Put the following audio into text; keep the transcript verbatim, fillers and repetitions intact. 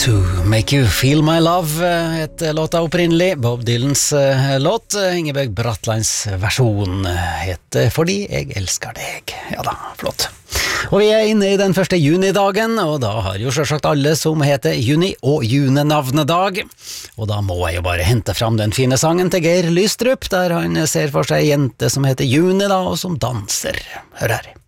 To Make You Feel My Love het låta opprinnelig, Bob Dylans uh, låt. Ingebjørg Bratlands versjon heter Fordi jeg elsker deg. Ja da, flott. Og vi er inne i den første junidagen, og da har jo selvsagt alle som heter Juni og June navnedag. Og da må jeg jo bare hente fram den fine sangen til Geir Lystrup, der han ser for seg en jente som heter Juni da, og som danser. Hør her.